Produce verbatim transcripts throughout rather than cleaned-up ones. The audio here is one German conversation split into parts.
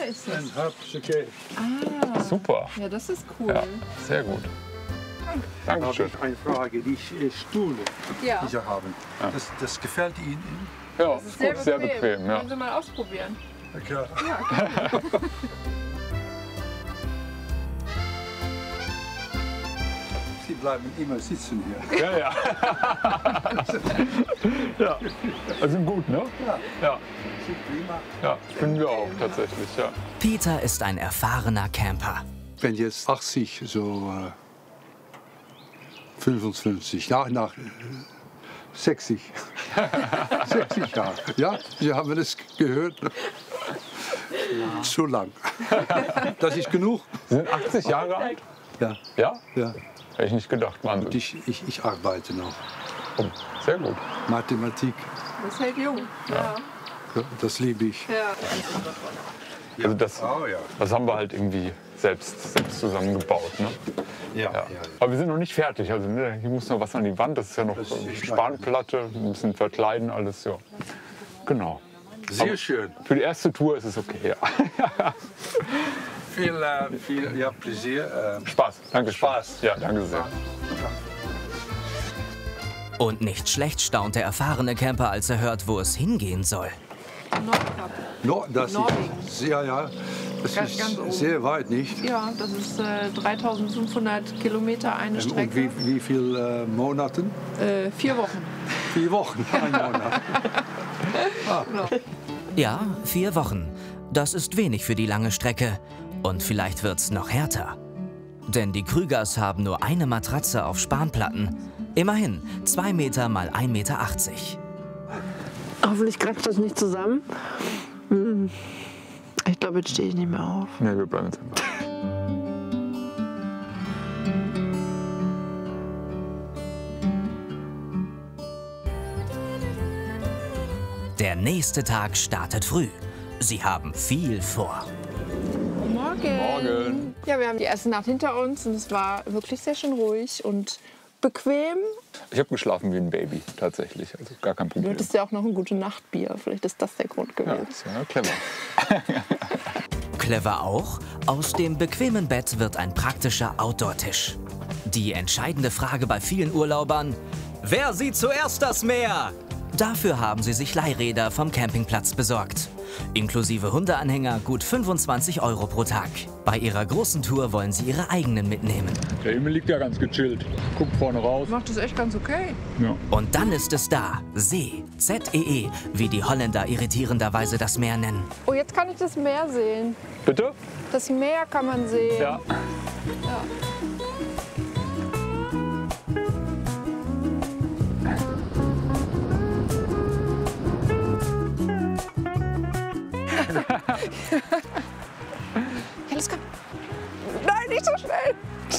ist das? Ein Hubs-okay. Ah, Super. ja, das ist cool. Ja, sehr gut. Dankeschön. Eine Frage, die äh, Stühle, Ja. die Sie haben. Ja. Das, das gefällt Ihnen? Ja, Das ist gut, sehr bequem. Ja. Wollen Sie mal ausprobieren? Ja, klar. Ja, klar. Sie bleiben immer sitzen hier. Ja, ja. Ja, also gut, ne? Ja. Ja, Prima. ja, finden wir auch tatsächlich, ja. Peter ist ein erfahrener Camper. Wenn jetzt achtzig, so äh, fünfundfünfzig, ja, nach äh, sechzig. sechzig Jahre. Ja, Sie haben es gehört. Zu lang. Das ist genug. Sie sind achtzig Jahre alt? Ja, Ja? ja. Hätte ich nicht gedacht, Wahnsinn. Ich, ich, ich arbeite noch. Oh, sehr gut. Mathematik, Das hält jung. Ja. das liebe ich. Ja. Also das, Oh ja. das haben wir halt irgendwie selbst, selbst zusammengebaut. Ne? Ja, Ja. ja. Aber wir sind noch nicht fertig. Also ne, hier muss noch was an die Wand. Das ist ja noch Das ist äh, nicht Spanplatte, ein bisschen verkleiden, alles. Ja. Genau. Sehr schön. Für die erste Tour ist es okay. Ja. Viel, äh, viel ja, Pläsier. Äh, Spaß. Danke. Spaß. Ja, danke sehr. Und nicht schlecht staunt der erfahrene Camper, als er hört, wo es hingehen soll. Nordkap. no, das Norwegen. ist sehr, ja, das Ganz- ist ganz oben. sehr weit, nicht? Ja, das ist äh, dreitausendfünfhundert Kilometer eine Und Strecke. wie, wie viele äh, Monaten? Äh, vier Wochen. Vier Wochen, ein Monat. Ja, vier Wochen. Das ist wenig für die lange Strecke. Und vielleicht wird's noch härter. Denn die Krügers haben nur eine Matratze auf Spanplatten. Immerhin zwei Meter mal ein Meter achtzig. Hoffentlich kratzt das nicht zusammen. Hm. Ich glaube, jetzt stehe ich nicht mehr auf. Nee, wir bleiben jetzt einfach. Der nächste Tag startet früh. Sie haben viel vor. Morgen. Morgen. Ja, wir haben die erste Nacht hinter uns und es war wirklich sehr schön ruhig und bequem. Ich habe geschlafen wie ein Baby, tatsächlich. Also gar kein Du Problem. hattest ja auch noch ein gute Nachtbier. Vielleicht ist das der Grund Ja, gewesen. ist ja clever. Clever auch, aus dem bequemen Bett wird ein praktischer Outdoor-Tisch. Die entscheidende Frage bei vielen Urlaubern: Wer sieht zuerst das Meer? Dafür haben sie sich Leihräder vom Campingplatz besorgt. Inklusive Hundeanhänger gut fünfundzwanzig Euro pro Tag. Bei ihrer großen Tour wollen sie ihre eigenen mitnehmen. Der Himmel liegt ja ganz gechillt. Guckt vorne raus. Macht das echt ganz okay. Ja. Und dann ist es da, See, Z E E, wie die Holländer irritierenderweise das Meer nennen. Oh, jetzt kann ich das Meer sehen. Bitte? Das Meer kann man sehen. Ja. Ja, los, komm. Nein, nicht so schnell.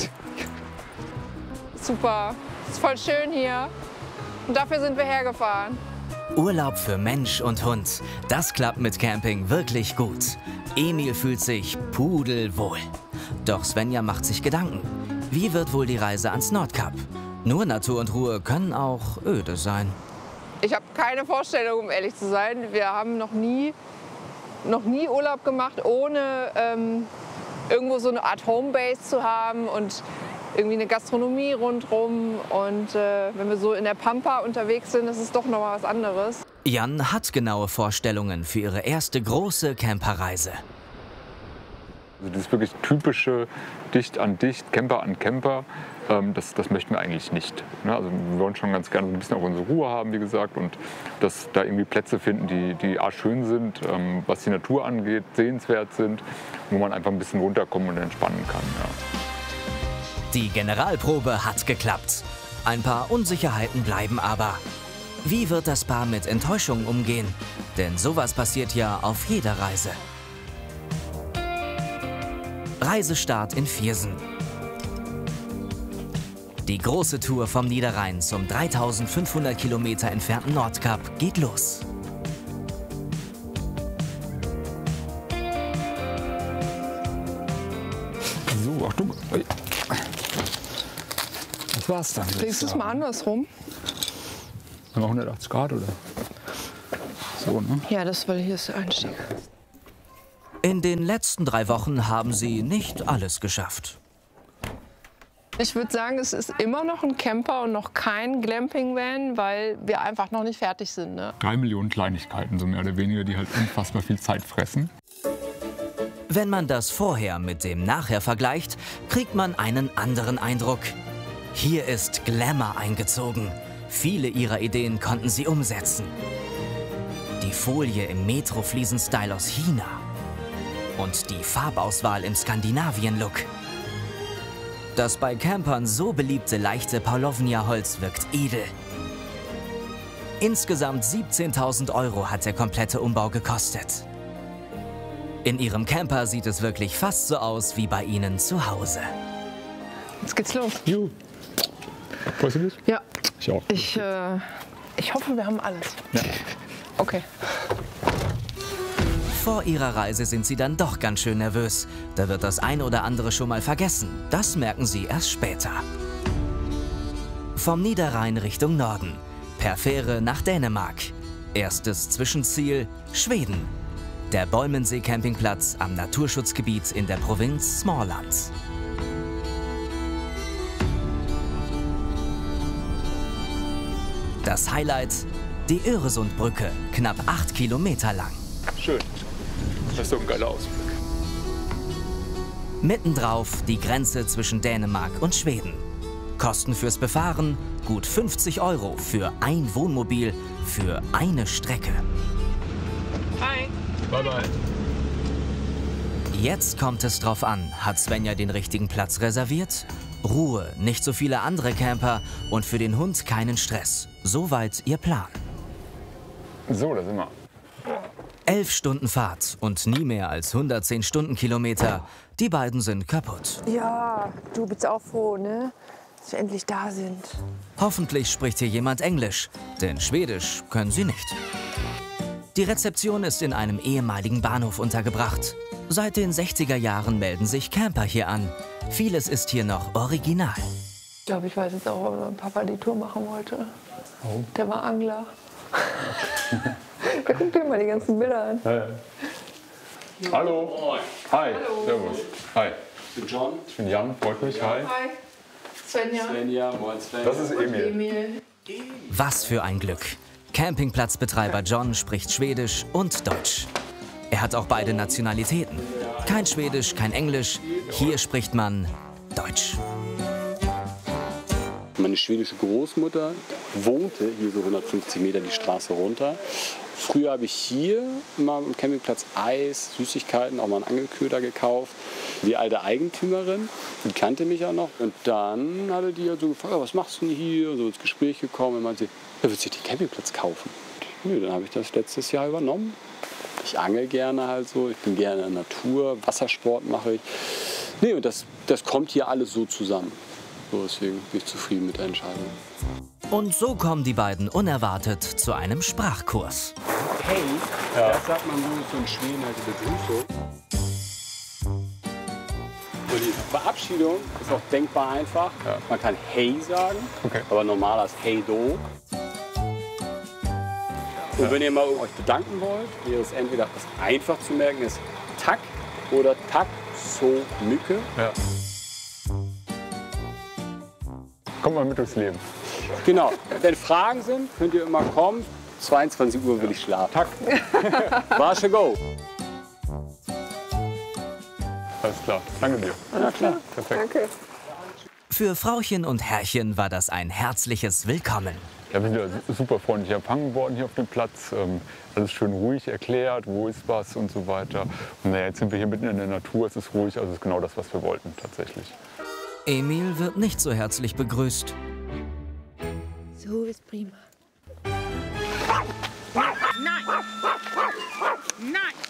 Super. Ist voll schön hier. Und dafür sind wir hergefahren. Urlaub für Mensch und Hund. Das klappt mit Camping wirklich gut. Emil fühlt sich pudelwohl. Doch Svenja macht sich Gedanken. Wie wird wohl die Reise ans Nordkap? Nur Natur und Ruhe können auch öde sein. Ich habe keine Vorstellung, um ehrlich zu sein. Wir haben noch nie, noch nie Urlaub gemacht, ohne ähm, irgendwo so eine Art Homebase zu haben und irgendwie eine Gastronomie rundherum. Und äh, wenn wir so in der Pampa unterwegs sind, ist es doch noch mal was anderes. Jan hat genaue Vorstellungen für ihre erste große Camperreise. Also das wirklich typische dicht an dicht, Camper an Camper, ähm, das, das möchten wir eigentlich nicht. Ne? Also wir wollen schon ganz gerne ein bisschen auch unsere Ruhe haben, wie gesagt, und dass da irgendwie Plätze finden, die, die A, schön sind, ähm, was die Natur angeht, sehenswert sind, wo man einfach ein bisschen runterkommen und entspannen kann. Ja. Die Generalprobe hat geklappt. Ein paar Unsicherheiten bleiben aber. Wie wird das Paar mit Enttäuschungen umgehen? Denn sowas passiert ja auf jeder Reise. Reisestart in Viersen. Die große Tour vom Niederrhein zum dreitausendfünfhundert Kilometer entfernten Nordkap geht los. So, Achtung. Ui. Das war's dann. Legst du es mal andersrum? Mal hundertachtzig Grad oder? So, ne? Ja, das, weil hier ist der Einstieg. In den letzten drei Wochen haben sie nicht alles geschafft. Ich würde sagen, es ist immer noch ein Camper und noch kein Glamping-Van, weil wir einfach noch nicht fertig sind. Ne? Drei Millionen Kleinigkeiten, so mehr oder weniger, die halt unfassbar viel Zeit fressen. Wenn man das Vorher mit dem Nachher vergleicht, kriegt man einen anderen Eindruck. Hier ist Glamour eingezogen. Viele ihrer Ideen konnten sie umsetzen. Die Folie im Metro-Fliesen-Style aus China. Und die Farbauswahl im Skandinavien-Look. Das bei Campern so beliebte leichte Paulownia-Holz wirkt edel. Insgesamt siebzehntausend Euro hat der komplette Umbau gekostet. In ihrem Camper sieht es wirklich fast so aus wie bei ihnen zu Hause. Jetzt geht's los. Juhu. Freust du dich? Ja. Ich auch. Ich, äh, ich hoffe, wir haben alles. Ja. Okay. Vor ihrer Reise sind sie dann doch ganz schön nervös. Da wird das ein oder andere schon mal vergessen. Das merken sie erst später. Vom Niederrhein Richtung Norden. Per Fähre nach Dänemark. Erstes Zwischenziel Schweden. Der Bolmensee-Campingplatz am Naturschutzgebiet in der Provinz Småland. Das Highlight, die Öresundbrücke, knapp acht Kilometer lang. Schön. Das ist so ein geiler Ausblick. Mittendrauf die Grenze zwischen Dänemark und Schweden. Kosten fürs Befahren gut fünfzig Euro für ein Wohnmobil für eine Strecke. Hi. Bye bye. Jetzt kommt es drauf an, hat Svenja den richtigen Platz reserviert? Ruhe, nicht so viele andere Camper und für den Hund keinen Stress. Soweit ihr Plan. So, da sind wir. Elf Stunden Fahrt und nie mehr als hundertzehn Stundenkilometer. Die beiden sind kaputt. Ja, du bist auch froh, ne? Dass wir endlich da sind. Hoffentlich spricht hier jemand Englisch, denn Schwedisch können sie nicht. Die Rezeption ist in einem ehemaligen Bahnhof untergebracht. Seit den sechziger Jahren melden sich Camper hier an. Vieles ist hier noch original. Ich glaube, ich weiß jetzt auch, warum mein Papa die Tour machen wollte. Oh. Der war Angler. Ja, guck dir mal die ganzen Bilder an. Ja, ja. Hallo. Hi. Hallo. Servus. Hi. Ich bin John. Ich bin Jan, freut mich. Hi. Hi. Svenja. Svenja, moin Svenja. Das ist Emil. Emil. Was für ein Glück. Campingplatzbetreiber John spricht Schwedisch und Deutsch. Er hat auch beide Nationalitäten. Kein Schwedisch, kein Englisch. Hier spricht man Deutsch. Meine schwedische Großmutter wohnte hier so hundertfünfzig Meter die Straße runter. Früher habe ich hier mal am Campingplatz Eis, Süßigkeiten, auch mal einen Angelköder gekauft. Die alte Eigentümerin, die kannte mich ja noch. Und dann hatte die halt so gefragt, was machst du denn hier? So ins Gespräch gekommen. Und meinte sie, ja, willst du den Campingplatz kaufen? Nö, dann habe ich das letztes Jahr übernommen. Ich angel gerne halt so, ich bin gerne in der Natur, Wassersport mache ich. Nee, und das, das kommt hier alles so zusammen. So, deswegen bin ich zufrieden mit der Entscheidung. Und so kommen die beiden unerwartet zu einem Sprachkurs. Hey, ja. Das sagt man so, so in Schweden halt die Begrüßung. Und die Verabschiedung ist auch denkbar einfach. Ja. Man kann Hey sagen, Okay. aber normal ist Hey Do. Und ja. Wenn ihr mal euch bedanken wollt, wäre es entweder das einfach zu merken ist Tak oder Tak so Mücke. Ja. Kommt mal mit durchs Leben. Genau. Wenn Fragen sind, könnt ihr immer kommen. zweiundzwanzig Uhr will ich schlafen. Tak. Warsche go. Alles klar. Danke dir. Na klar. Perfekt. Danke. Für Frauchen und Herrchen war das ein herzliches Willkommen. Ja, wir sind ja super freundlich empfangen worden hier auf dem Platz. Ähm, alles schön ruhig erklärt, wo ist was und so weiter. Und naja, jetzt sind wir hier mitten in der Natur, es ist ruhig, also es ist genau das, was wir wollten tatsächlich. Emil wird nicht so herzlich begrüßt. So ist prima. Nein! Nein!